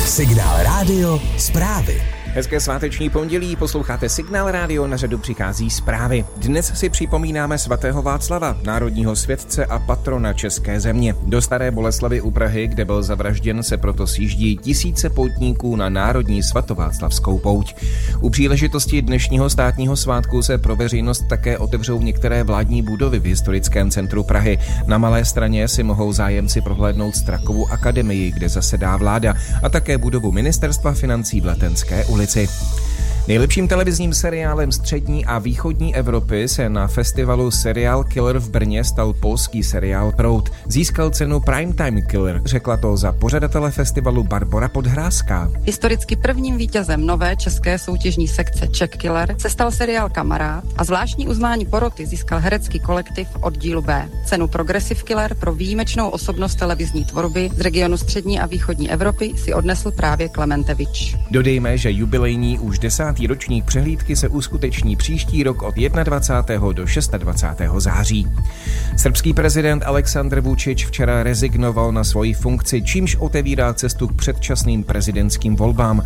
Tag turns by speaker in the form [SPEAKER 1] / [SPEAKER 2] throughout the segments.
[SPEAKER 1] Signál Rádio zprávy.
[SPEAKER 2] Hezké sváteční pondělí, posloucháte Signál Rádio, na řadu přichází zprávy. Dnes si připomínáme svatého Václava, národního světce a patrona české země. Do Staré Boleslavi u Prahy, kde byl zavražděn, se proto sjíždí tisíce poutníků na národní svatováclavskou pouť. U příležitosti dnešního státního svátku se pro veřejnost také otevřou některé vládní budovy v historickém centru Prahy. Na Malé Straně si mohou zájemci prohlédnout Strakovu akademii, kde zasedá vláda, a také budovu Ministerstva financí v Letenské ulici. Nejlepším televizním seriálem střední a východní Evropy se na festivalu Serial Killer v Brně stal polský seriál Proud. Získal cenu Primetime Killer, řekla to za pořadatele festivalu Barbora Podhrázká.
[SPEAKER 3] Historicky prvním vítězem nové české soutěžní sekce Czech Killer se stal seriál Kamarád a zvláštní uznání poroty získal herecký kolektiv Oddílu B. Cenu Progressive Killer pro výjimečnou osobnost televizní tvorby z regionu střední a východní Evropy si odnesl právě Klementevič.
[SPEAKER 2] Dodejme, že jubilejní už 10. ročník přehlídky se uskuteční příští rok od 21. do 26. září. Srbský prezident Aleksandr Vučić včera rezignoval na svoji funkci, čímž otevírá cestu k předčasným prezidentským volbám.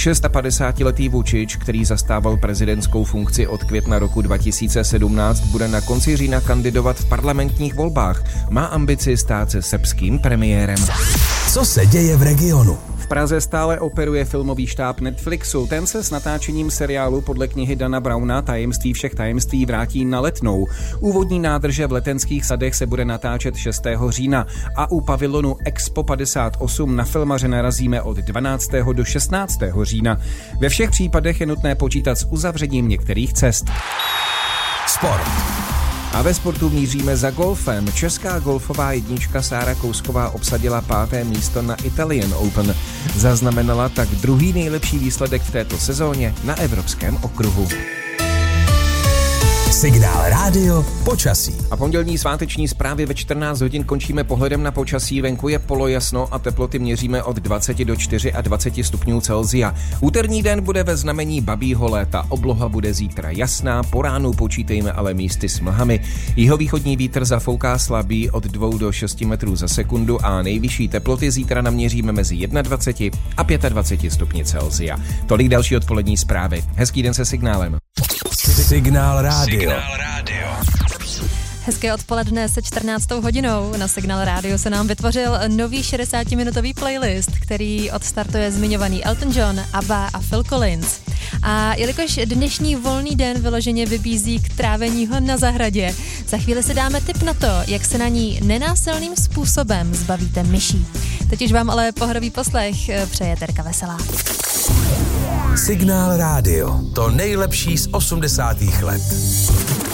[SPEAKER 2] 56letý Vučić, který zastával prezidentskou funkci od května roku 2017, bude na konci října kandidovat v parlamentních volbách. Má ambici stát se srbským premiérem.
[SPEAKER 1] Co se děje v regionu?
[SPEAKER 4] V Praze stále operuje filmový štáb Netflixu. Ten se s natáčením seriálu podle knihy Dana Browna Tajemství všech tajemství vrátí na Letnou. Úvodní nádrže v Letenských sadech se bude natáčet 6. října a u pavilonu Expo 58 na filmaře narazíme od 12. do 16. října. Ve všech případech je nutné počítat s uzavřením některých cest.
[SPEAKER 1] Sport.
[SPEAKER 2] A ve sportu míříme za golfem. Česká golfová jednička Sára Kousková obsadila 5. místo na Italian Open. Zaznamenala tak druhý nejlepší výsledek v této sezóně na evropském okruhu.
[SPEAKER 1] Signál Rádio počasí.
[SPEAKER 2] A pondělní sváteční zprávy ve 14 hodin končíme pohledem na počasí. Venku je polojasno a teploty měříme od 20 do 24 stupňů Celsia. Úterní den bude ve znamení babího léta. Obloha bude zítra jasná, po ránu počítejme ale místy s mlhami. Jihovýchodní vítr zafouká slabý od 2 do 6 metrů za sekundu a nejvyšší teploty zítra naměříme mezi 21 a 25 stupni Celsia. Tolik další odpolední zprávy. Hezký den se Signálem.
[SPEAKER 1] Signál Rádio.
[SPEAKER 5] Hezké odpoledne se 14. hodinou. Na Signál Rádio se nám vytvořil nový 60-minutový playlist, který odstartuje zmiňovaný Elton John, ABBA a Phil Collins. A jelikož dnešní volný den vyloženě vybízí k trávení ho na zahradě, za chvíli si dáme tip na to, jak se na ní nenásilným způsobem zbavíte myší. Teď už vám ale pohodový poslech přeje Terka Veselá.
[SPEAKER 1] Signál Rádio. To nejlepší z 80. let.